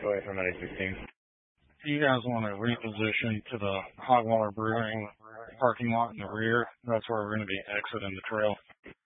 away from I-16. You guys want to reposition to the Hogwaller Brewing parking lot in the rear. That's where we're going to be exiting the trail.